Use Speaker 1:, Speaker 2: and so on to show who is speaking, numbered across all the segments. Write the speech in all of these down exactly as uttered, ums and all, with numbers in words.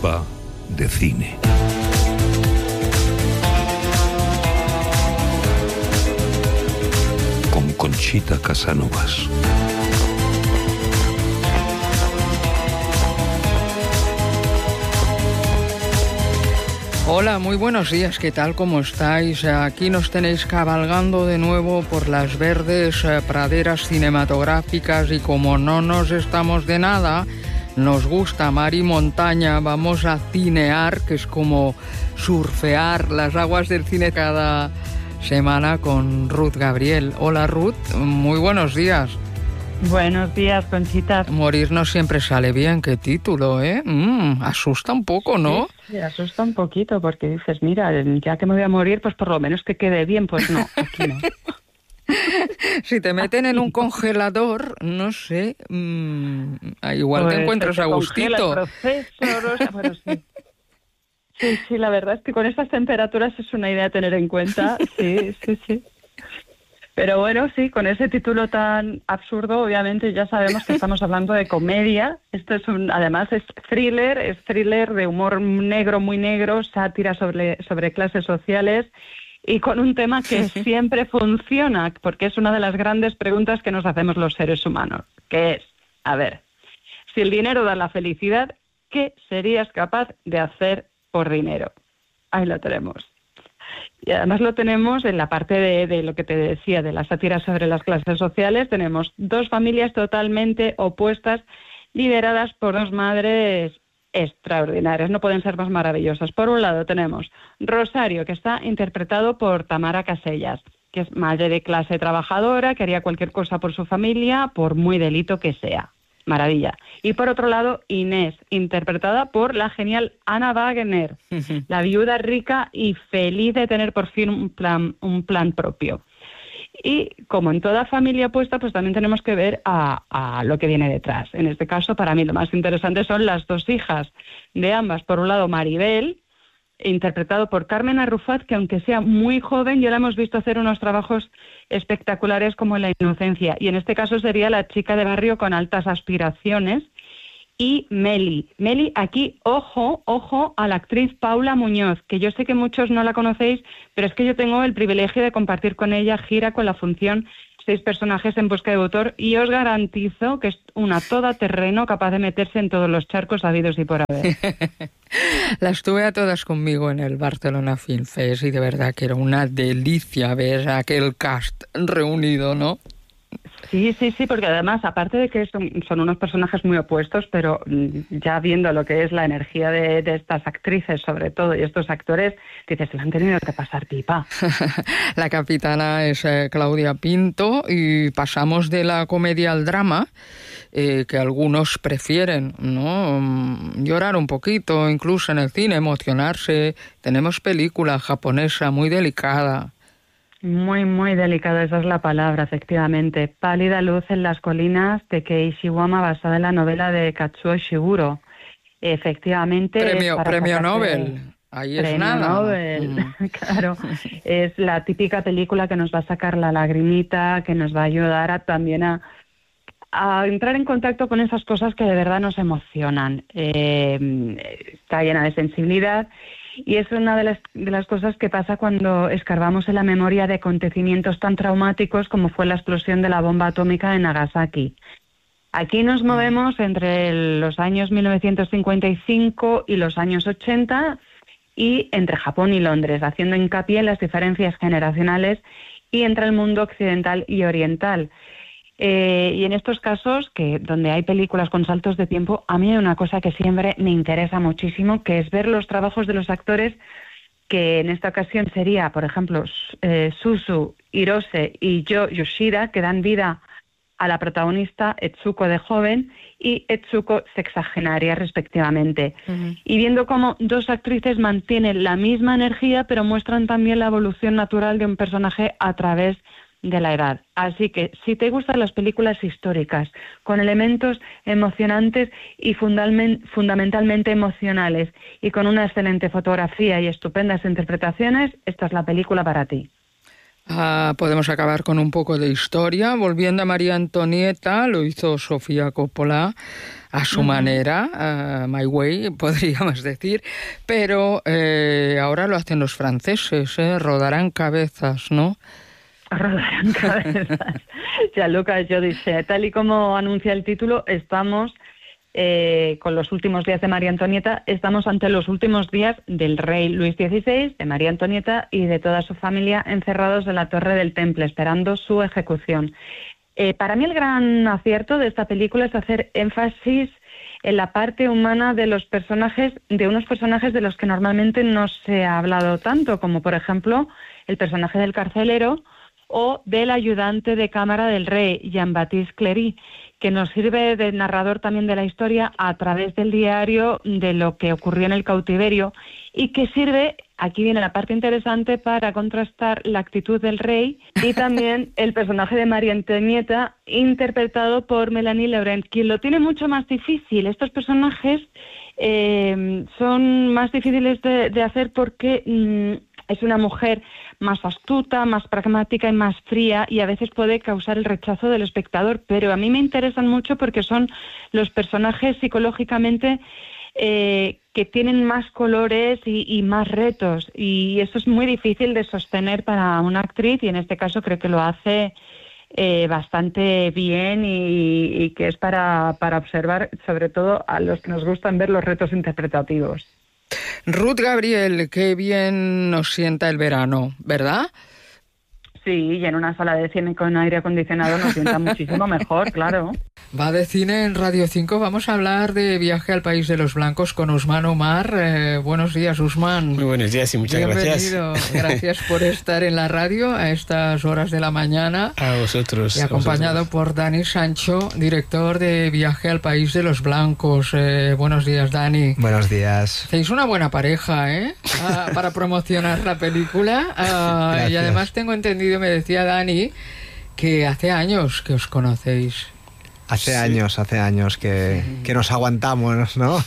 Speaker 1: Lupa de cine. Con Conchita Casanovas.
Speaker 2: Hola, muy buenos días, ¿qué tal? ¿Cómo estáis? Aquí nos tenéis cabalgando de nuevo por las verdes praderas cinematográficas y como no nos estamos de nada, nos gusta mar y montaña, vamos a cinear, que es como surfear las aguas del cine cada semana con Ruth Gabriel. Hola Ruth, muy buenos días.
Speaker 3: Buenos días, Conchita.
Speaker 2: Morir no siempre sale bien, qué título, ¿eh? Mm, asusta un poco, ¿no?
Speaker 3: Sí, sí, asusta un poquito porque dices, mira, ya que me voy a morir, pues por lo menos que quede bien. Pues no, aquí no.
Speaker 2: Si te meten en un congelador, no sé, mmm, igual
Speaker 3: pues
Speaker 2: te encuentras
Speaker 3: te
Speaker 2: a gustito.
Speaker 3: El proceso, no sé, bueno, sí. Sí, sí, la verdad es que con estas temperaturas es una idea a tener en cuenta. Sí, sí, sí. Pero bueno, sí, con ese título tan absurdo, obviamente ya sabemos que estamos hablando de comedia. Esto es un, además es thriller, es thriller de humor negro, muy negro, sátira sobre, sobre clases sociales y con un tema que siempre funciona, porque es una de las grandes preguntas que nos hacemos los seres humanos, que es, a ver, si el dinero da la felicidad, ¿qué serías capaz de hacer por dinero? Ahí lo tenemos. Y además lo tenemos en la parte de, de lo que te decía, de la sátira sobre las clases sociales. Tenemos dos familias totalmente opuestas, lideradas por dos madres extraordinarias, no pueden ser más maravillosas. Por un lado tenemos Rosario, que está interpretado por Tamara Casellas, que es madre de clase trabajadora, que haría cualquier cosa por su familia, por muy delito que sea. Maravilla. Y por otro lado, Inés, interpretada por la genial Ana Wagner, uh-huh. La viuda rica y feliz de tener por fin un plan, un plan propio. Y como en toda familia opuesta, pues también tenemos que ver a, a lo que viene detrás. En este caso, para mí lo más interesante son las dos hijas de ambas. Por un lado, Maribel, interpretado por Carmen Arrufat, que aunque sea muy joven, ya la hemos visto hacer unos trabajos espectaculares como La inocencia, y en este caso sería la chica de barrio con altas aspiraciones. Y Meli, Meli aquí, ojo, ojo a la actriz Paula Muñoz, que yo sé que muchos no la conocéis, pero es que yo tengo el privilegio de compartir con ella gira con la función Seis personajes en busca de autor, y os garantizo que es una todoterreno capaz de meterse en todos los charcos habidos y por haber.
Speaker 2: Las tuve a todas conmigo en el Barcelona Film Fest y de verdad que era una delicia ver aquel cast reunido, ¿no?
Speaker 3: Sí, sí, sí, porque además, aparte de que son, son unos personajes muy opuestos, pero ya viendo lo que es la energía de, de estas actrices, sobre todo, y estos actores, dices, se le han tenido que pasar pipa.
Speaker 2: La capitana es eh, Claudia Pinto y pasamos de la comedia al drama, eh, que algunos prefieren, ¿no? Llorar un poquito, incluso en el cine, emocionarse. Tenemos película japonesa muy delicada.
Speaker 3: Muy, muy delicada, esa es la palabra, efectivamente. Pálida luz en las colinas de Kei Ishigawama, basada en la novela de Katsuo Ishiguro. Efectivamente.
Speaker 2: Premio, premio Nobel. Ahí es
Speaker 3: premio
Speaker 2: nada.
Speaker 3: Nobel,
Speaker 2: mm.
Speaker 3: Claro. Es la típica película que nos va a sacar la lagrimita, que nos va a ayudar a, también a, a entrar en contacto con esas cosas que de verdad nos emocionan. Eh, está llena de sensibilidad. Y es una de las, de las cosas que pasa cuando escarbamos en la memoria de acontecimientos tan traumáticos como fue la explosión de la bomba atómica en Nagasaki. Aquí nos movemos entre los años mil novecientos cincuenta y cinco y los años ochenta y entre Japón y Londres, haciendo hincapié en las diferencias generacionales y entre el mundo occidental y oriental. Eh, y en estos casos, que donde hay películas con saltos de tiempo, a mí hay una cosa que siempre me interesa muchísimo, que es ver los trabajos de los actores, que en esta ocasión sería, por ejemplo, eh, Suzu, Hirose y Yo Yoshida, que dan vida a la protagonista Etsuko de joven y Etsuko sexagenaria, respectivamente. Uh-huh. Y viendo cómo dos actrices mantienen la misma energía, pero muestran también la evolución natural de un personaje a través de la edad. Así que si te gustan las películas históricas con elementos emocionantes y fundament- fundamentalmente emocionales y con una excelente fotografía y estupendas interpretaciones, esta es la película para ti.
Speaker 2: Ah, podemos acabar con un poco de historia. Volviendo a María Antonieta, lo hizo Sofía Coppola. a su uh-huh. manera, uh, My Way, podríamos decir, pero eh, ahora lo hacen los franceses, ¿eh? Rodarán cabezas, ¿no?
Speaker 3: Rodarán cabezas. Gianluca Giudice, tal y como anuncia el título, estamos eh, con los últimos días de María Antonieta, estamos ante los últimos días del rey Luis dieciséis, de María Antonieta y de toda su familia encerrados en la Torre del Temple, esperando su ejecución. Eh, para mí el gran acierto de esta película es hacer énfasis en la parte humana de los personajes, de unos personajes de los que normalmente no se ha hablado tanto, como por ejemplo el personaje del carcelero o del ayudante de cámara del rey, Jean-Baptiste Cléry, que nos sirve de narrador también de la historia a través del diario de lo que ocurrió en el cautiverio y que sirve, aquí viene la parte interesante, para contrastar la actitud del rey y también el personaje de María Antonieta, interpretado por Mélanie Laurent, quien lo tiene mucho más difícil. Estos personajes eh, son más difíciles de, de hacer porque mmm, es una mujer más astuta, más pragmática y más fría, y a veces puede causar el rechazo del espectador, pero a mí me interesan mucho porque son los personajes psicológicamente eh, que tienen más colores y, y más retos, y eso es muy difícil de sostener para una actriz, y en este caso creo que lo hace eh, bastante bien y, y que es para, para observar, sobre todo a los que nos gustan ver los retos interpretativos.
Speaker 2: Ruth Gabriel, qué bien nos sienta el verano, ¿verdad?
Speaker 3: Sí, y en una sala de cine con aire acondicionado nos sienta muchísimo mejor, claro.
Speaker 2: Va de cine en Radio cinco. Vamos a hablar de Viaje al País de los Blancos con Usman Omar. Eh, buenos días, Usman.
Speaker 4: Muy buenos días y muchas
Speaker 2: Bienvenido.
Speaker 4: gracias.
Speaker 2: Gracias por estar en la radio a estas horas de la mañana.
Speaker 4: A vosotros.
Speaker 2: Y acompañado
Speaker 4: vosotros.
Speaker 2: por Dani Sancho, director de Viaje al País de los Blancos. Eh, buenos días, Dani.
Speaker 5: Buenos días.
Speaker 2: Hacéis una buena pareja, ¿eh? Ah, para promocionar la película. Ah, y además tengo entendido, me decía Dani, que hace años que os conocéis.
Speaker 5: Hace
Speaker 4: sí.
Speaker 5: años, hace años que, que nos aguantamos, ¿no?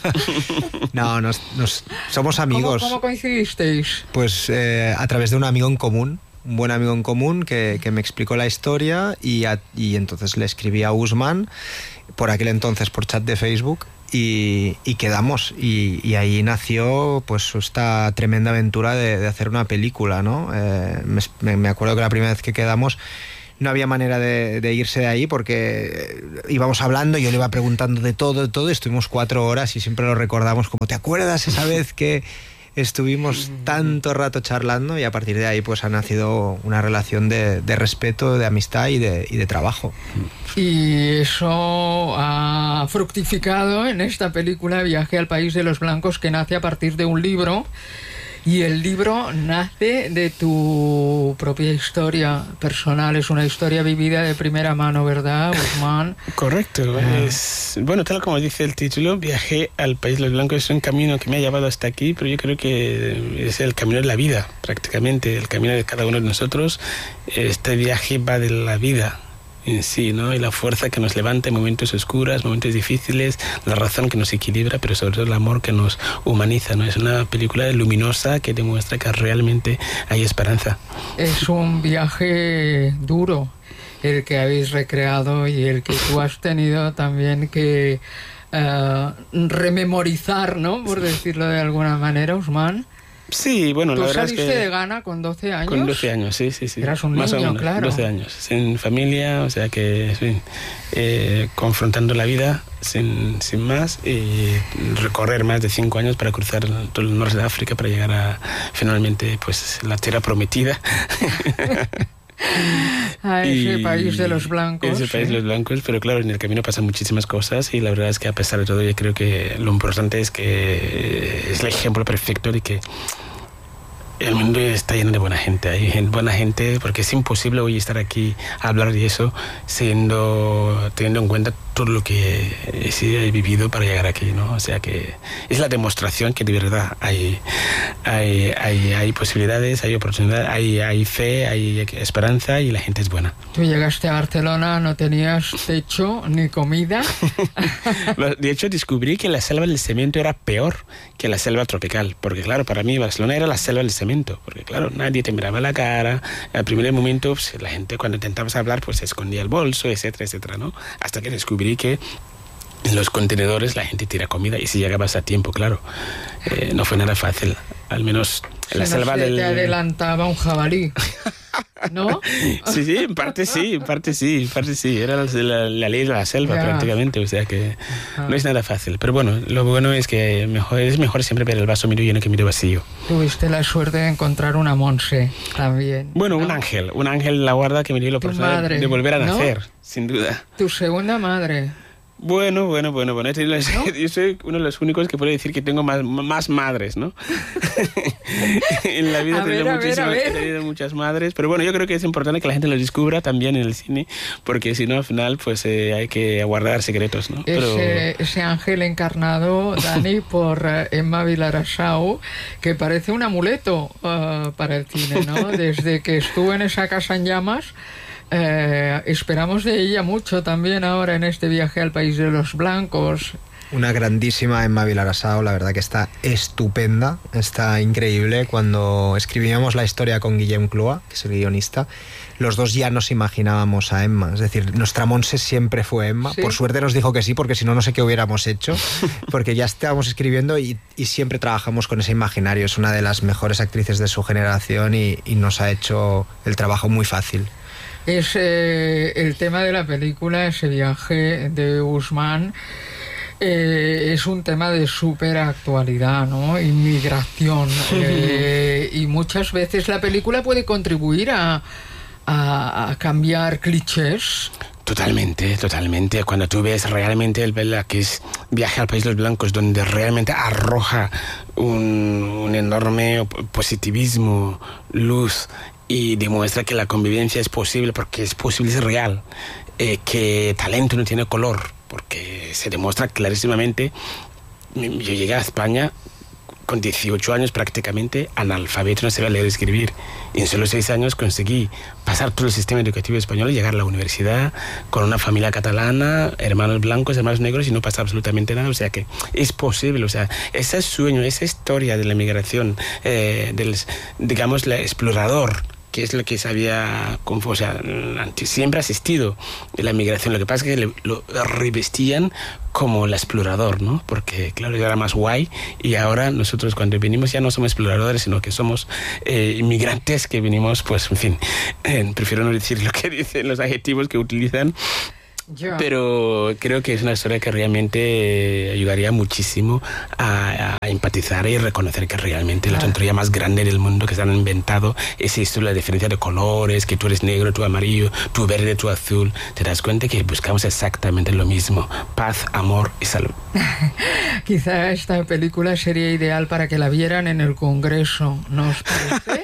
Speaker 5: No, nos, nos, somos amigos.
Speaker 2: ¿Cómo, cómo coincidisteis?
Speaker 5: Pues eh, a través de un amigo en común, un buen amigo en común que, que me explicó la historia y, a, y entonces le escribí a Usman, por aquel entonces por chat de Facebook, y, y quedamos. Y, y ahí nació pues esta tremenda aventura de, de hacer una película, ¿no? Eh, me, me acuerdo que la primera vez que quedamos no había manera de, de irse de ahí porque íbamos hablando, yo le iba preguntando de todo, de todo, y estuvimos cuatro horas y siempre lo recordamos como, ¿te acuerdas esa vez que estuvimos tanto rato charlando? Y a partir de ahí pues ha nacido una relación de, de respeto, de amistad y de, y de trabajo.
Speaker 2: Y eso ha fructificado en esta película Viaje al País de los Blancos, que nace a partir de un libro. Y el libro nace de tu propia historia personal, es una historia vivida de primera mano, ¿verdad, Usman?
Speaker 4: Correcto. Ah. Es, bueno, tal como dice el título, Viaje al País de los Blancos es un camino que me ha llevado hasta aquí, pero yo creo que es el camino de la vida, prácticamente, el camino de cada uno de nosotros. Este viaje va de la vida en sí, ¿no? Y la fuerza que nos levanta en momentos oscuros, momentos difíciles, la razón que nos equilibra, pero sobre todo el amor que nos humaniza, ¿no? Es una película luminosa que demuestra que realmente hay esperanza.
Speaker 2: Es un viaje duro el que habéis recreado y el que tú has tenido también que uh, rememorizar, ¿no? Por decirlo de alguna manera, Usman.
Speaker 4: Sí, bueno,
Speaker 2: ¿Tú
Speaker 4: la verdad es que...
Speaker 2: saliste de Ghana con doce años?
Speaker 4: Con doce años, sí, sí, sí.
Speaker 2: Eras un
Speaker 4: Más
Speaker 2: niño,
Speaker 4: o menos,
Speaker 2: claro.
Speaker 4: doce años, sin familia, o sea que, sí, eh, confrontando la vida sin, sin más, y recorrer más de cinco años para cruzar todo el norte de África para llegar a, finalmente, pues, la tierra prometida.
Speaker 2: A ese y país de los blancos.
Speaker 4: Ese
Speaker 2: ¿sí?
Speaker 4: país de los blancos, pero claro, en el camino pasan muchísimas cosas y la verdad es que a pesar de todo yo creo que lo importante es que es el ejemplo perfecto de que el mundo está lleno de buena gente, hay buena gente, porque es imposible hoy estar aquí a hablar de eso siendo, teniendo en cuenta todo lo que sí he vivido para llegar aquí, ¿no? O sea que es la demostración que de verdad hay, hay, hay, hay posibilidades, hay oportunidades, hay, hay fe, hay esperanza y la gente es buena.
Speaker 2: Tú llegaste a Barcelona, no tenías techo ni comida.
Speaker 4: De hecho, descubrí que la selva del cemento era peor que la selva tropical, porque claro, para mí Barcelona era la selva del cemento, porque claro, nadie te miraba la cara, al primer momento pues, la gente cuando intentabas hablar pues se escondía el bolso, etcétera, etcétera, ¿no? Hasta que descubrí que en los contenedores la gente tira comida y si llegabas a tiempo, claro. Eh, no fue nada fácil, al menos en la
Speaker 2: si no
Speaker 4: selva
Speaker 2: se
Speaker 4: del...
Speaker 2: te adelantaba un jabalí, ¿no?
Speaker 4: Sí, sí, en parte sí, en parte sí, en parte sí. Era la, la, la ley de la selva
Speaker 2: ya.
Speaker 4: prácticamente, o sea que no es nada fácil. Pero bueno, lo bueno es que mejor, es mejor siempre ver el vaso medio lleno que medio vacío.
Speaker 2: Tuviste la suerte de encontrar una Monse también.
Speaker 4: Bueno,
Speaker 2: ¿no?
Speaker 4: un ángel, un ángel en la guarda que me dio la oportunidad de, de volver a nacer, ¿no? Sin duda.
Speaker 2: Tu segunda madre.
Speaker 4: Bueno, bueno, bueno, bueno. ¿No? Yo soy uno de los únicos que puede decir que tengo más, más madres, ¿no? En la vida he tenido, ver, ver, he tenido muchas madres, pero bueno, yo creo que es importante que la gente lo descubra también en el cine, porque si no, al final, pues eh, hay que guardar secretos, ¿no? Pero...
Speaker 2: Ese, ese ángel encarnado, Dani, por uh, Emma Vilarasau, que parece un amuleto uh, para el cine, ¿no? Desde que estuvo en esa casa en llamas, Eh, esperamos de ella mucho también ahora en este viaje al País de los Blancos.
Speaker 5: Una grandísima Emma Vilarasau, la verdad que está estupenda, está increíble. Cuando escribíamos la historia con Guillem Cloa, que es el guionista, los dos ya nos imaginábamos a Emma, es decir, nuestra Monse siempre fue Emma. ¿Sí? Por suerte nos dijo que sí, porque si no, no sé qué hubiéramos hecho, porque ya estábamos escribiendo y, y siempre trabajamos con ese imaginario. Es una de las mejores actrices de su generación y, y nos ha hecho el trabajo muy fácil.
Speaker 2: Es eh, el tema de la película, ese viaje de Usman, eh, es un tema de súper actualidad, ¿no? Inmigración. eh, y muchas veces la película puede contribuir a, a, a cambiar clichés.
Speaker 4: Totalmente, totalmente. Cuando tú ves realmente el Bella, que es Viaje al País de los Blancos, donde realmente arroja un, un enorme positivismo, luz, y demuestra que la convivencia es posible, porque es posible, es real, eh, que talento no tiene color, porque se demuestra clarísimamente. Yo llegué a España con dieciocho años prácticamente analfabeto, no sabía leer y escribir. Y en solo seis años conseguí pasar todo el sistema educativo español y llegar a la universidad con una familia catalana, hermanos blancos, hermanos negros, y no pasa absolutamente nada. O sea que es posible, o sea, ese sueño, esa historia de la migración, eh, del, digamos, el explorador, que es lo que se había, o sea, siempre ha existido de la migración. Lo que pasa es que lo revestían como el explorador, ¿no? Porque, claro, era más guay, y ahora nosotros cuando venimos ya no somos exploradores, sino que somos eh, inmigrantes que venimos, pues, en fin, eh, prefiero no decir lo que dicen los adjetivos que utilizan. Yeah. Pero creo que es una historia que realmente ayudaría muchísimo a, a empatizar y reconocer que realmente ah. la tontería más grande del mundo que se han inventado es esto, la diferencia de colores, que tú eres negro, tú amarillo, tú verde, tú azul. Te das cuenta que buscamos exactamente lo mismo: paz, amor y salud.
Speaker 2: Quizá esta película sería ideal para que la vieran en el Congreso, ¿no os parece?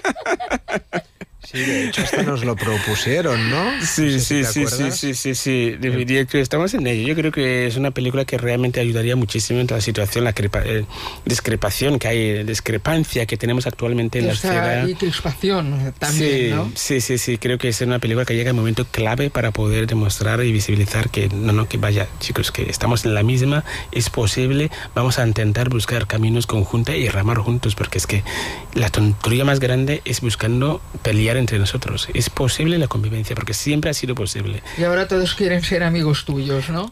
Speaker 5: Sí, de hecho hasta nos lo propusieron, ¿no?
Speaker 4: Sí, no sé sí, si sí, sí, sí, sí, sí, de hecho estamos en ello. Yo creo que es una película que realmente ayudaría muchísimo en toda la situación, la crepa, eh, discrepación que hay, discrepancia que tenemos actualmente en
Speaker 2: Esta,
Speaker 4: la sociedad.
Speaker 2: Y crispación también,
Speaker 4: sí,
Speaker 2: ¿no? Sí,
Speaker 4: sí, sí, creo que es una película que llega en un momento clave para poder demostrar y visibilizar que no, no, que vaya, chicos, que estamos en la misma, es posible, vamos a intentar buscar caminos conjuntos y remar juntos, porque es que la tontería más grande es buscando pelear entre nosotros. Es posible la convivencia, porque siempre ha sido posible.
Speaker 2: Y ahora todos quieren ser amigos tuyos, ¿no?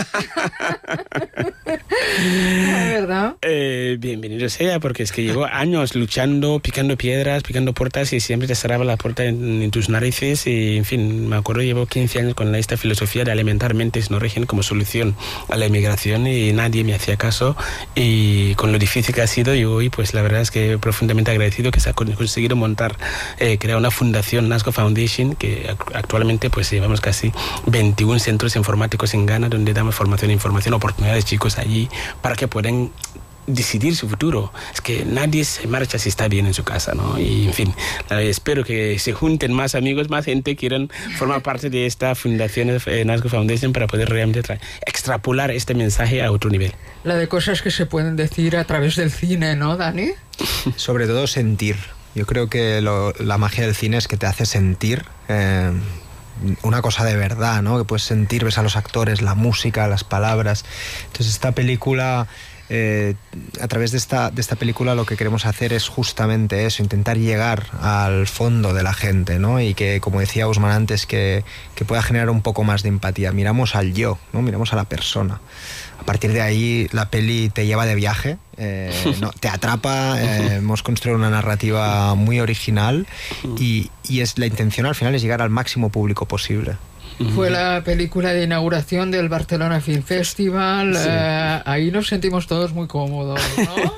Speaker 2: ¿Verdad?
Speaker 4: Eh, bienvenido sea, porque es que llevo años luchando, picando piedras, picando puertas, y siempre te cerraba la puerta en, en tus narices. Y, en fin, me acuerdo, llevo quince años con esta filosofía de alimentar mentes no régimen como solución a la inmigración, y nadie me hacía caso. Y con lo difícil que ha sido, y hoy, pues la verdad es que profundamente agradecido que se ha conseguido montar, eh, crear una fundación, Nasco Foundation, que actualmente pues llevamos casi veintiún centros informáticos en Ghana, donde damos formación e información, oportunidades chicos allí para que puedan decidir su futuro. Es que nadie se marcha si está bien en su casa, ¿no? Y en fin, espero que se junten más amigos, más gente quieran formar parte de esta fundación, eh, Nasco Foundation, para poder realmente tra- extrapolar este mensaje a otro nivel.
Speaker 2: La de cosas que se pueden decir a través del cine, ¿no, Dani?
Speaker 5: Sobre todo sentir. Yo creo que lo, la magia del cine es que te hace sentir eh, una cosa de verdad, ¿no? Que puedes sentir, ves a los actores, la música, las palabras. Entonces esta película eh, a través de esta, de esta película lo que queremos hacer es justamente eso, intentar llegar al fondo de la gente, ¿no? Y que, como decía Usman antes, que, que pueda generar un poco más de empatía. Miramos al yo, ¿no? Miramos a la persona. A partir de ahí la peli te lleva de viaje, eh, no, te atrapa, eh, hemos construido una narrativa muy original y, y es la intención al final es llegar al máximo público posible.
Speaker 2: Fue la película de inauguración del Barcelona Film Festival, sí. eh, ahí nos sentimos todos muy cómodos, ¿no?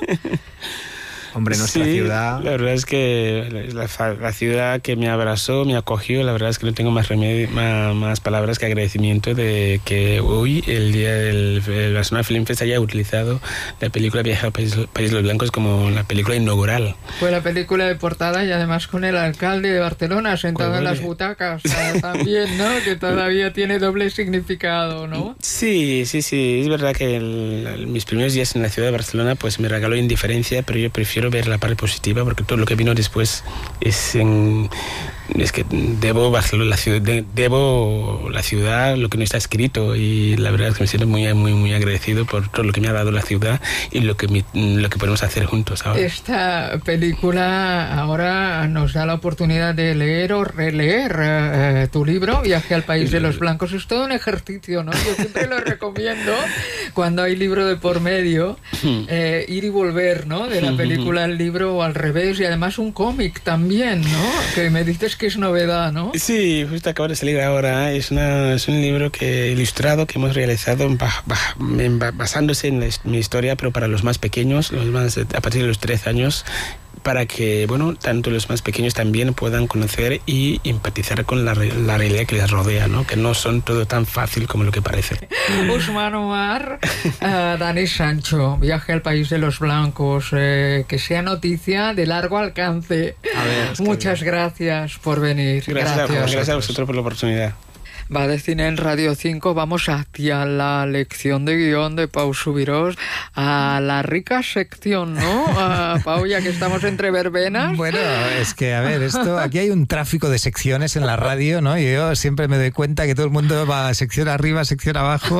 Speaker 5: Hombre, nuestra
Speaker 4: sí,
Speaker 5: ciudad...
Speaker 4: La verdad es que la, la ciudad que me abrazó, me acogió, la verdad es que no tengo más, remedio, más, más palabras que agradecimiento de que hoy, el día del el Barcelona Film Fest, haya utilizado la película Viaje al País, País de los Blancos como la película inaugural.
Speaker 2: Fue la película de portada y además con el alcalde de Barcelona sentado pues, en las butacas también, ¿no? Que todavía tiene doble significado, ¿no?
Speaker 4: Sí, sí, sí. Es verdad que el, el, mis primeros días en la ciudad de Barcelona pues me regaló indiferencia, pero yo prefiero ver la parte positiva porque todo lo que vino después es en, es que debo Barcelona, la ciudad, de, debo la ciudad lo que no está escrito y la verdad es que me siento muy muy muy agradecido por todo lo que me ha dado la ciudad y lo que mi, lo que podemos hacer juntos ahora.
Speaker 2: Esta película ahora nos da la oportunidad de leer o releer eh, tu libro Viaje al País de los Blancos. Es todo un ejercicio, ¿no? Yo siempre lo recomiendo cuando hay libro de por medio, eh, ir y volver, ¿no? De la película al libro o al revés, y además un cómic también, ¿no? Que me dices que es novedad, ¿no?
Speaker 4: Sí, justo acaba de salir ahora. Es, una, es un libro que ilustrado que hemos realizado basándose en la, mi historia, pero para los más pequeños, los más, a partir de los trece años, para que, bueno, tanto los más pequeños también puedan conocer y empatizar con la, la realidad que les rodea, ¿no? Que no son todo tan fácil como lo que parece.
Speaker 2: Usman Omar, uh, Dani Sancho, Viaje al País de los Blancos, eh, que sea noticia de largo alcance. A ver, Muchas que... gracias por venir.
Speaker 4: Gracias, gracias, a, gracias a vosotros por la oportunidad.
Speaker 2: Va de Cine en Radio cinco, vamos hacia la lección de guión de Pau Subirós, a la rica sección, ¿no? A Pau, ya que estamos entre verbenas.
Speaker 6: Bueno, es que, a ver, esto aquí hay un tráfico de secciones en la radio, ¿no? Y yo siempre me doy cuenta que todo el mundo va a sección arriba, sección abajo,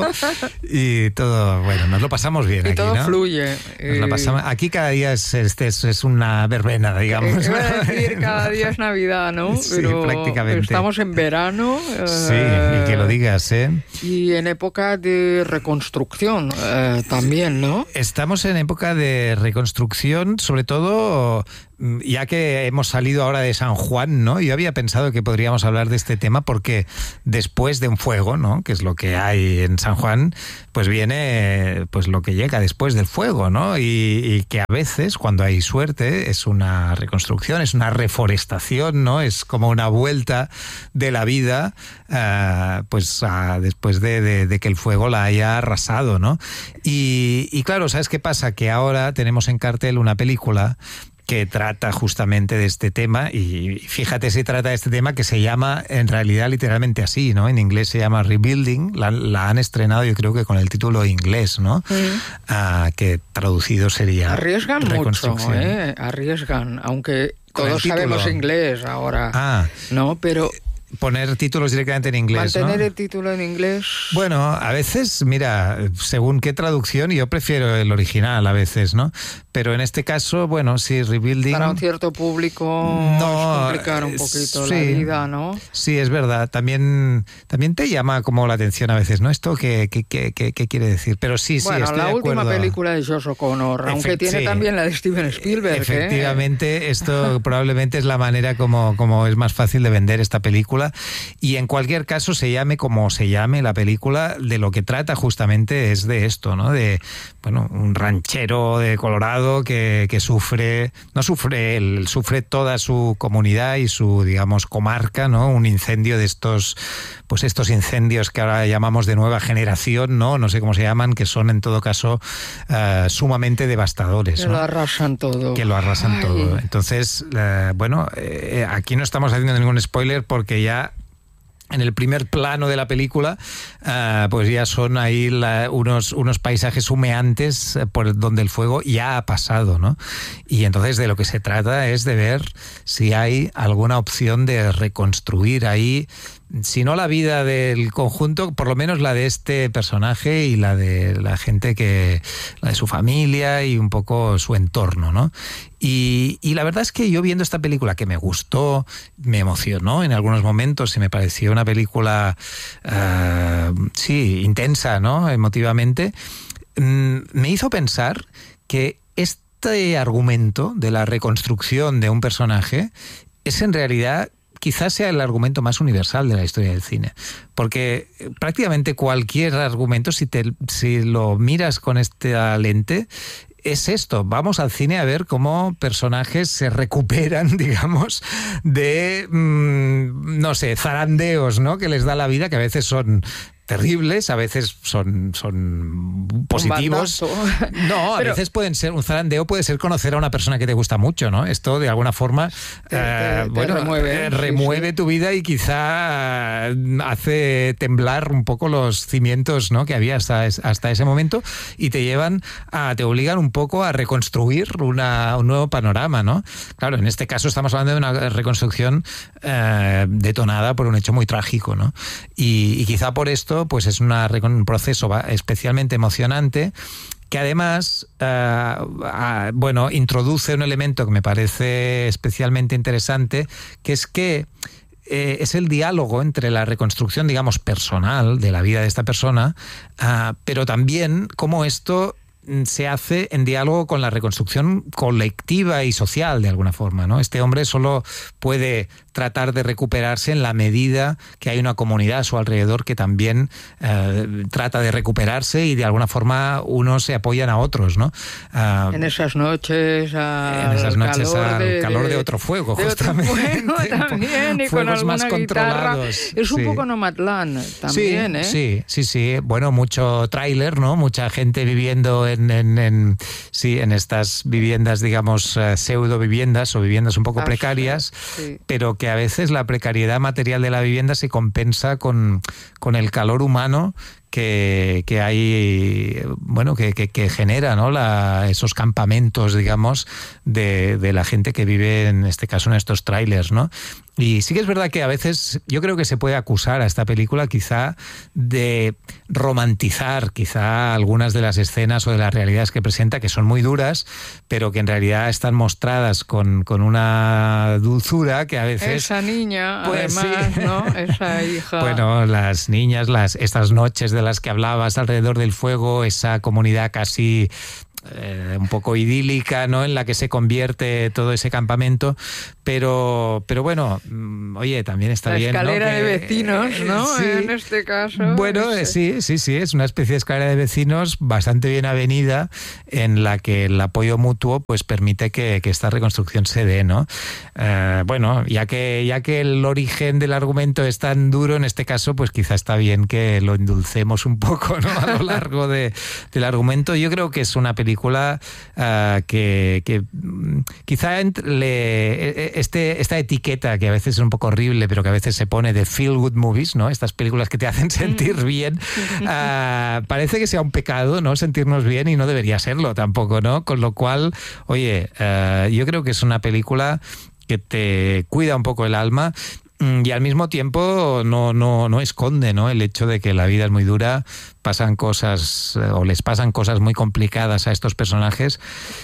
Speaker 6: y todo, bueno, nos lo pasamos bien
Speaker 2: y
Speaker 6: aquí,
Speaker 2: todo
Speaker 6: ¿no?
Speaker 2: fluye.
Speaker 6: Nos la pasamos, aquí cada día es, este, es, es una verbena, digamos.
Speaker 2: Iba a decir, cada día es Navidad, ¿no?
Speaker 6: Sí,
Speaker 2: pero
Speaker 6: prácticamente.
Speaker 2: Estamos en verano.
Speaker 6: Sí.
Speaker 2: Eh,
Speaker 6: Y que lo digas, ¿eh?
Speaker 2: Y en época de reconstrucción eh, también, ¿no?
Speaker 6: Estamos en época de reconstrucción, sobre todo ya que hemos salido ahora de San Juan, ¿no? Yo había pensado que podríamos hablar de este tema porque después de un fuego, ¿no? Que es lo que hay en San Juan, pues viene pues lo que llega después del fuego, ¿no? Y, y que a veces, cuando hay suerte, es una reconstrucción, es una reforestación, ¿no? Es como una vuelta de la vida, uh, pues uh, después de, de, de que el fuego la haya arrasado, ¿no? Y, y claro, ¿sabes qué pasa? Que ahora tenemos en cartel una película que trata justamente de este tema, y fíjate si trata de este tema, que se llama en realidad literalmente así, ¿no? En inglés se llama Rebuilding, la, la han estrenado yo creo que con el título inglés, ¿no? Mm. Uh, que traducido sería
Speaker 2: Arriesgan mucho, ¿eh? Arriesgan, aunque todos sabemos inglés ahora,
Speaker 6: ah,
Speaker 2: ¿no? Pero...
Speaker 6: poner títulos directamente en inglés,
Speaker 2: mantener
Speaker 6: ¿no?
Speaker 2: el título en inglés.
Speaker 6: Bueno, a veces, mira, según qué traducción, yo prefiero el original a veces, ¿no? Pero en este caso, bueno, sí, Rebuilding...
Speaker 2: Para un cierto público
Speaker 6: no,
Speaker 2: es complicar un poquito
Speaker 6: sí,
Speaker 2: la vida, ¿no?
Speaker 6: Sí, es verdad. También, también te llama como la atención a veces, ¿no? ¿Esto qué, qué, qué, qué, qué quiere decir? Pero sí, sí,
Speaker 2: bueno,
Speaker 6: estoy
Speaker 2: la
Speaker 6: de acuerdo.
Speaker 2: última película de Josh O'Connor, aunque
Speaker 6: Efect-
Speaker 2: tiene
Speaker 6: sí.
Speaker 2: también la de Steven Spielberg.
Speaker 6: Efectivamente,
Speaker 2: ¿eh?
Speaker 6: esto probablemente es la manera como, como es más fácil de vender esta película. Y en cualquier caso, se llame como se llame la película, de lo que trata justamente es de esto, ¿no? De, bueno, un ranchero de Colorado que, que sufre, no sufre él, sufre toda su comunidad y su, digamos, comarca, ¿no? Un incendio de estos, pues estos incendios que ahora llamamos de nueva generación, ¿no? No sé cómo se llaman, que son en todo caso uh, sumamente devastadores,
Speaker 2: que
Speaker 6: ¿no?
Speaker 2: lo arrasan todo.
Speaker 6: Que lo arrasan
Speaker 2: Ay.
Speaker 6: todo. Entonces, uh, bueno, eh, aquí no estamos haciendo ningún spoiler porque ya en el primer plano de la película, uh, pues ya son ahí la, unos, unos paisajes humeantes por donde el fuego ya ha pasado, ¿no? Y entonces de lo que se trata es de ver si hay alguna opción de reconstruir ahí, si no la vida del conjunto, por lo menos la de este personaje y la de la gente que, la de su familia y un poco su entorno, ¿no? Y, y la verdad es que yo viendo esta película, que me gustó, me emocionó en algunos momentos y me pareció una película, uh, sí, intensa, ¿no? Emotivamente, mm, me hizo pensar que este argumento de la reconstrucción de un personaje es en realidad quizás sea el argumento más universal de la historia del cine, porque prácticamente cualquier argumento, si, te, si lo miras con esta lente, es esto, vamos al cine a ver cómo personajes se recuperan, digamos, de, mmm, no sé, zarandeos, ¿no?, que les da la vida, que a veces son terribles, a veces son, son positivos. No, a Pero, veces pueden ser, un zarandeo puede ser conocer a una persona que te gusta mucho, ¿no? Esto de alguna forma te, eh, te, bueno, te remueve, eh, remueve sí, sí. tu vida y quizá hace temblar un poco los cimientos, ¿no?, que había hasta, hasta ese momento, y te llevan a, te obligan un poco a reconstruir una, un nuevo panorama, ¿no? Claro, en este caso estamos hablando de una reconstrucción eh, detonada por un hecho muy trágico, ¿no? Y, y quizá por esto pues es una, un proceso especialmente emocionante, que además uh, uh, bueno, introduce un elemento que me parece especialmente interesante, que es que eh, es el diálogo entre la reconstrucción, digamos, personal de la vida de esta persona, uh, pero también cómo esto se hace en diálogo con la reconstrucción colectiva y social, de alguna forma, ¿no? Este hombre solo puede tratar de recuperarse en la medida que hay una comunidad a su alrededor que también eh, trata de recuperarse, y de alguna forma unos se apoyan a otros, ¿no? Uh,
Speaker 2: en esas noches, al
Speaker 6: en esas noches
Speaker 2: calor,
Speaker 6: al
Speaker 2: de,
Speaker 6: calor de otro fuego,
Speaker 2: de
Speaker 6: justamente.
Speaker 2: Otro fuego también, y con alguna más guitarra. Es un sí. poco Nomadland también,
Speaker 6: sí,
Speaker 2: ¿eh?
Speaker 6: Sí, sí, sí. Bueno, mucho tráiler, ¿no? Mucha gente viviendo en, en, en, sí, en estas viviendas, digamos, uh, pseudo viviendas o viviendas un poco ah, precarias, sí. pero que a veces la precariedad material de la vivienda se compensa con, con el calor humano que, que hay, bueno, que, que, que genera, ¿no?, la, esos campamentos, digamos, de, de la gente que vive, en este caso, en estos trailers, ¿no? Y sí que es verdad que a veces yo creo que se puede acusar a esta película quizá de romantizar quizá algunas de las escenas o de las realidades que presenta, que son muy duras, pero que en realidad están mostradas con, con una dulzura que a veces...
Speaker 2: Esa niña,
Speaker 6: pues,
Speaker 2: además,
Speaker 6: sí.
Speaker 2: ¿no? Esa hija...
Speaker 6: Bueno, las niñas, las estas noches de las que hablabas alrededor del fuego, esa comunidad casi... Eh, un poco idílica, ¿no?, en la que se convierte todo ese campamento, pero pero bueno, oye, también está
Speaker 2: la
Speaker 6: bien, ¿no?,
Speaker 2: escalera
Speaker 6: que,
Speaker 2: de vecinos, ¿no?
Speaker 6: Sí,
Speaker 2: en este caso.
Speaker 6: Bueno,
Speaker 2: ese.
Speaker 6: sí, sí, sí, es una especie de escalera de vecinos bastante bien avenida, en la que el apoyo mutuo pues permite que, que esta reconstrucción se dé, ¿no? Eh, bueno, ya que ya que el origen del argumento es tan duro, en este caso, pues quizá está bien que lo endulcemos un poco, ¿no?, a lo largo de, del argumento. Yo creo que es una película Uh, que, que quizá le, este, esta etiqueta que a veces es un poco horrible, pero que a veces se pone de feel good movies, ¿no?, estas películas que te hacen sentir bien, uh, parece que sea un pecado, ¿no?, sentirnos bien, y no debería serlo tampoco, ¿no? Con lo cual, oye, uh, yo creo que es una película que te cuida un poco el alma. Y al mismo tiempo no, no, no esconde, ¿no?, el hecho de que la vida es muy dura, pasan cosas o les pasan cosas muy complicadas a estos personajes,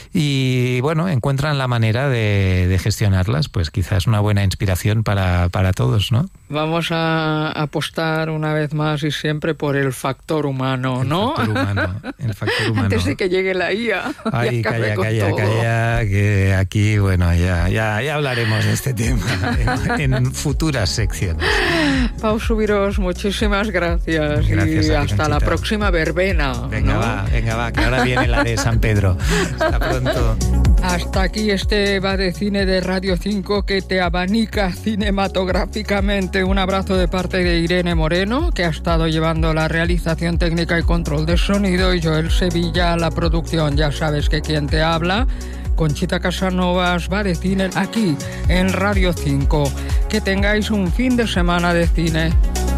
Speaker 6: y bueno, encuentran la manera de, de gestionarlas. Pues quizás una buena inspiración para, para todos, ¿no?
Speaker 2: Vamos a apostar una vez más y siempre por el factor humano, ¿no?
Speaker 6: El factor humano, el factor humano.
Speaker 2: Antes de que llegue la I A.
Speaker 6: Ay, calla, calla, todo. calla, que aquí, bueno, ya, ya, ya hablaremos de este tema en, en futuras secciones.
Speaker 2: Pau Subiros, muchísimas gracias.
Speaker 6: Gracias
Speaker 2: y
Speaker 6: a ti,
Speaker 2: hasta la próxima verbena.
Speaker 6: Venga,
Speaker 2: ¿no?
Speaker 6: va, venga, va, que ahora viene la de San Pedro. Hasta pronto.
Speaker 2: Hasta aquí este Va de Cine de Radio cinco, que te abanica cinematográficamente. Un abrazo de parte de Irene Moreno, que ha estado llevando la realización técnica y control de sonido, y Joel Sevilla, la producción. Ya sabes que quien te habla, Conchita Casanovas, Va de Cine, aquí en Radio cinco. Que tengáis un fin de semana de cine.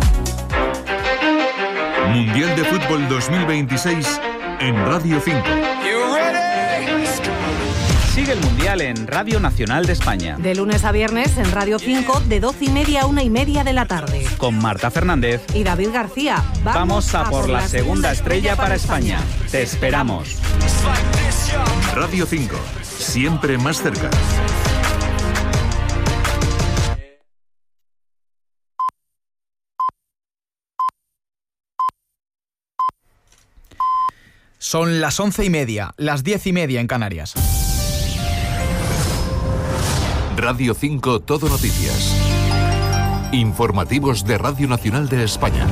Speaker 7: Mundial de Fútbol dos mil veintiséis en Radio cinco. Sigue el Mundial en Radio Nacional de España.
Speaker 8: De lunes a viernes en Radio cinco, de doce y media a una y media de la tarde.
Speaker 7: Con Marta Fernández
Speaker 8: y David García.
Speaker 7: Vamos, Vamos a, a por, por la, la segunda estrella, estrella para España. España. Te esperamos.
Speaker 9: Radio cinco, siempre más cerca.
Speaker 10: Son las once y media, las diez y media en Canarias.
Speaker 9: Radio cinco Todo Noticias. Informativos de Radio Nacional de España.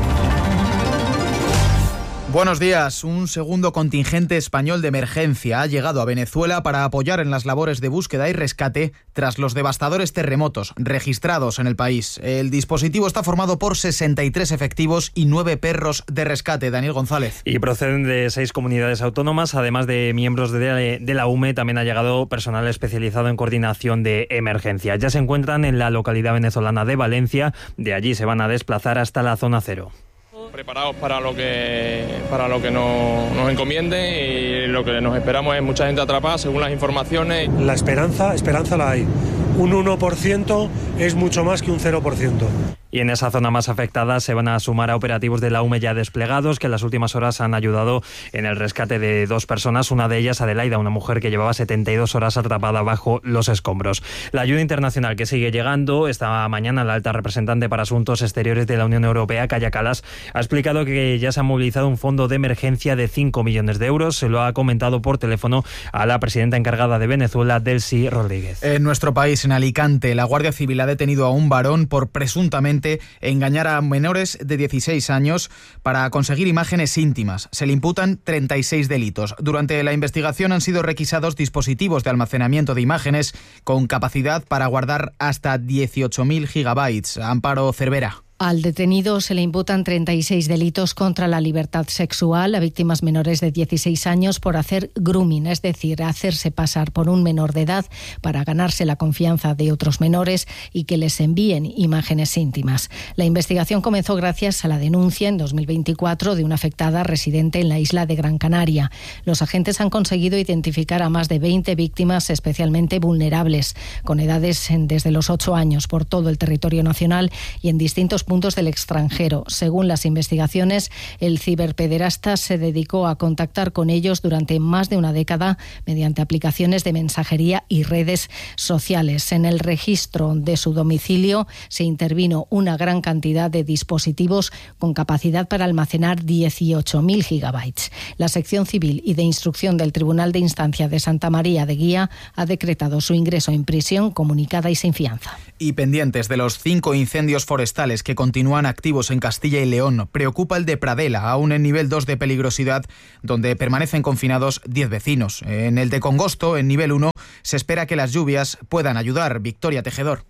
Speaker 10: Buenos días. Un segundo contingente español de emergencia ha llegado a Venezuela para apoyar en las labores de búsqueda y rescate tras los devastadores terremotos registrados en el país. El dispositivo está formado por sesenta y tres efectivos y nueve perros de rescate. Daniel González.
Speaker 11: Y proceden de seis comunidades autónomas, además de miembros de, de la U M E. También ha llegado personal especializado en coordinación de emergencia. Ya se encuentran en la localidad venezolana de Valencia. De allí se van a desplazar hasta la zona cero.
Speaker 12: Preparados para lo que para lo que nos, nos encomienden, y lo que nos esperamos es mucha gente atrapada, según las informaciones.
Speaker 13: La esperanza, esperanza la hay. Un uno por ciento es mucho más que un cero por ciento.
Speaker 11: Y en esa zona más afectada se van a sumar a operativos de la U M E ya desplegados, que en las últimas horas han ayudado en el rescate de dos personas, una de ellas Adelaida, una mujer que llevaba setenta y dos horas atrapada bajo los escombros. La ayuda internacional que sigue llegando. Esta mañana la alta representante para Asuntos Exteriores de la Unión Europea, Kaja Kallas, ha explicado que ya se ha movilizado un fondo de emergencia de cinco millones de euros. Se lo ha comentado por teléfono a la presidenta encargada de Venezuela, Delcy Rodríguez.
Speaker 10: En nuestro país, en Alicante, la Guardia Civil ha detenido a un varón por presuntamente engañar a menores de dieciséis años para conseguir imágenes íntimas. Se le imputan treinta y seis delitos. Durante la investigación han sido requisados dispositivos de almacenamiento de imágenes con capacidad para guardar hasta dieciocho mil gigabytes. Amparo Cervera.
Speaker 14: Al detenido se le imputan treinta y seis delitos contra la libertad sexual a víctimas menores de dieciséis años por hacer grooming, es decir, hacerse pasar por un menor de edad para ganarse la confianza de otros menores y que les envíen imágenes íntimas. La investigación comenzó gracias a la denuncia en dos mil veinticuatro de una afectada residente en la isla de Gran Canaria. Los agentes han conseguido identificar a más de veinte víctimas especialmente vulnerables, con edades desde los ocho años por todo el territorio nacional y en distintos puntos puntos del extranjero. Según las investigaciones, el ciberpederasta se dedicó a contactar con ellos durante más de una década mediante aplicaciones de mensajería y redes sociales. En el registro de su domicilio se intervino una gran cantidad de dispositivos con capacidad para almacenar dieciocho mil gigabytes. La sección civil y de instrucción del Tribunal de Instancia de Santa María de Guía ha decretado su ingreso en prisión comunicada y sin fianza.
Speaker 10: Y pendientes de los cinco incendios forestales que continúan activos en Castilla y León, preocupa el de Pradela, aún en nivel dos de peligrosidad, donde permanecen confinados diez vecinos. En el de Congosto, en nivel uno, se espera que las lluvias puedan ayudar. Victoria Tejedor.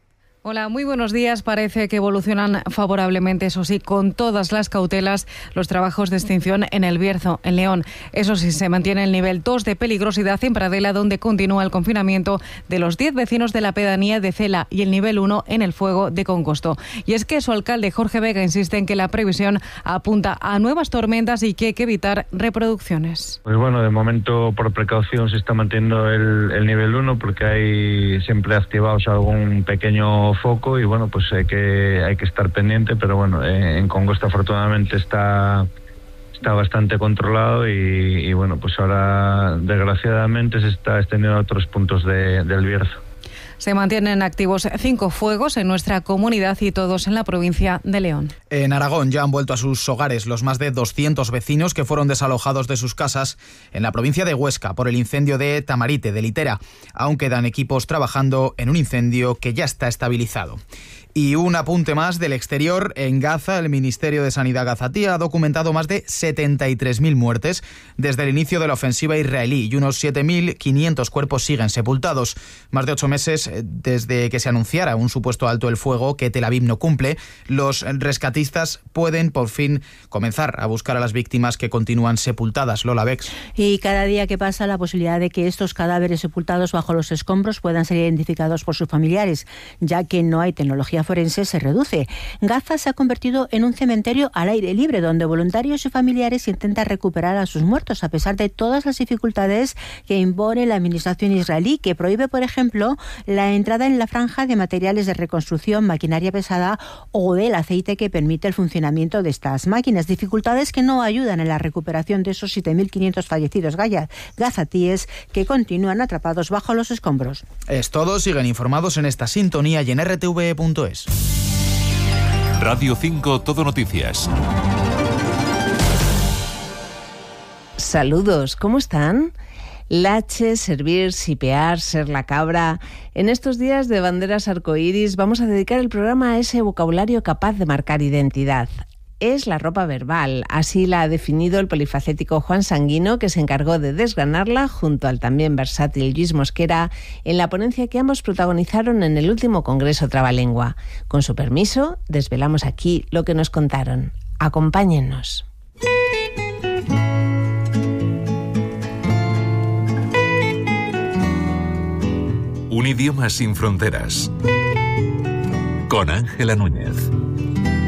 Speaker 15: Hola, muy buenos días. Parece que evolucionan favorablemente, eso sí, con todas las cautelas, los trabajos de extinción en El Bierzo, en León. Eso sí, se mantiene el nivel dos de peligrosidad en Pradela, donde continúa el confinamiento de los diez vecinos de la pedanía de Cela, y el nivel uno en el fuego de Congosto. Y es que su alcalde, Jorge Vega, insiste en que la previsión apunta a nuevas tormentas y que hay que evitar reproducciones.
Speaker 16: Pues bueno, de momento, por precaución, se está manteniendo el, el nivel uno, porque hay siempre activados algún pequeño foco y bueno, pues hay que hay que estar pendiente, pero bueno, en Congosto afortunadamente está está bastante controlado y, y bueno, pues ahora desgraciadamente se está extendiendo a otros puntos de, del Bierzo.
Speaker 15: Se mantienen activos cinco fuegos en nuestra comunidad y todos en la provincia de León.
Speaker 10: En Aragón ya han vuelto a sus hogares los más de doscientos vecinos que fueron desalojados de sus casas en la provincia de Huesca por el incendio de Tamarite, de Litera. Aún quedan equipos trabajando en un incendio que ya está estabilizado. Y un apunte más del exterior. En Gaza, el Ministerio de Sanidad gazatí ha documentado más de setenta y tres mil muertes desde el inicio de la ofensiva israelí y unos siete mil quinientos cuerpos siguen sepultados. Más de ocho meses desde que se anunciara un supuesto alto el fuego que Tel Aviv no cumple. Los rescatistas rescatistas pueden por fin comenzar a buscar a las víctimas que continúan sepultadas. Lola Bex.
Speaker 17: Y cada día que pasa, la posibilidad de que estos cadáveres sepultados bajo los escombros puedan ser identificados por sus familiares, ya que no hay tecnología forense, se reduce. Gaza se ha convertido en un cementerio al aire libre, donde voluntarios y familiares intentan recuperar a sus muertos, a pesar de todas las dificultades que impone la administración israelí, que prohíbe, por ejemplo, la entrada en la franja de materiales de reconstrucción, maquinaria pesada o del aceite que permite el funcionamiento de estas máquinas. Dificultades que no ayudan en la recuperación de esos siete mil quinientos fallecidos gazatíes que continúan atrapados bajo los escombros.
Speaker 10: Es todo. Siguen informados en esta sintonía y en r t v punto es.
Speaker 9: Radio cinco Todo Noticias.
Speaker 18: Saludos, ¿cómo están? Lache, servir, sipear, ser la cabra. En estos días de banderas arcoíris vamos a dedicar el programa a ese vocabulario capaz de marcar identidad. Es la ropa verbal, así la ha definido el polifacético Juan Sanguino, que se encargó de desgranarla junto al también versátil Luis Mosquera en la ponencia que ambos protagonizaron en el último Congreso Trabalengua. Con su permiso, desvelamos aquí lo que nos contaron. Acompáñennos.
Speaker 9: Un idioma sin fronteras. Con Ángela Núñez.